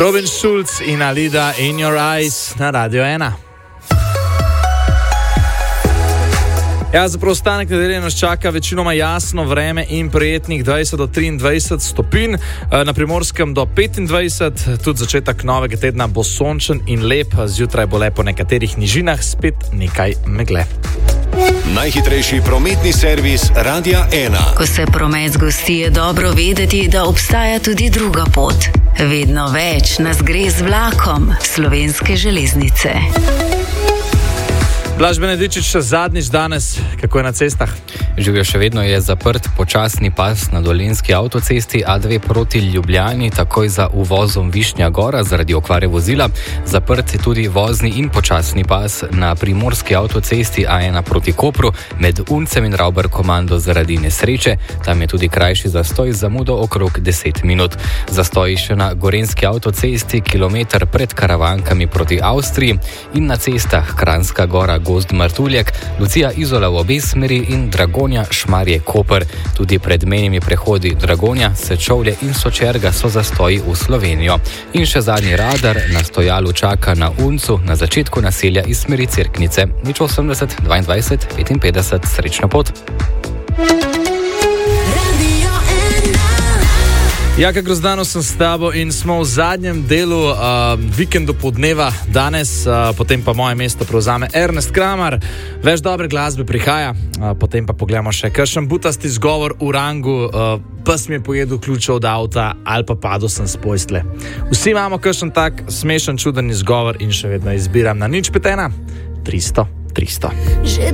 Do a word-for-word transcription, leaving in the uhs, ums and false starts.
Robin Schulz in Alida In Your Eyes na Radio ena. Ja, za preostanek nedelje nas čaka večinoma jasno vreme in prijetnih dvajset do triindvajset stopinj, na Primorskem do petindvajset, tudi začetek novega tedna bo sončen in lep, zjutraj bo le po nekaterih nižinah spet nekaj megle. Najhitrejši prometni servis Radia ena. Ko se promet zgosti, je dobro vedeti, da obstaja tudi druga pot. Vedno več nas gre z vlakom Slovenske železnice. Blaž Benedičič še zadnjič danes, kako je na cestah? Živjo, še vedno je zaprt počasni pas na Dolenjski avtocesti A dve proti Ljubljani, takoj za uvozom Višnja Gora zaradi okvare vozila. Zaprt je tudi vozni in počasni pas na Primorski avtocesti A ena proti Kopru med Uncem in Rauber komando zaradi nesreče. Tam je tudi krajši zastoj z zamudo okrog deset minut. Zastoj še na Gorenjski avtocesti, kilometer pred Karavankami proti Avstriji in na cestah Kranjska Gora Gozd Martuljek, Lucija Izola v obe smeri in Dragonja Šmarje Koper. Tudi pred mejnimi prehodi Dragonja, Sečovlje in Sočerga so zastoji v Slovenijo. In še zadnji radar na stojalu čaka na Uncu na začetku naselja iz smeri Cerknice. Nič osemdeset dvaindvajset petinpetdeset, srečno pot. Jaka Grozdano sem s tabo in smo v zadnjem delu uh, vikendu podneva danes, uh, potem pa moje mesto prevzame Ernest Kramar. Več dobre glasbe prihaja, uh, potem pa pogledamo še kakšen butasti zgovor v rangu, uh, pes mi je pojedel ključe od avta ali pa padel sem s postelje. Vsi imamo kakšen tak smešen, čuden izgovor in še vedno izbiram na nič pet ena tristo tristo.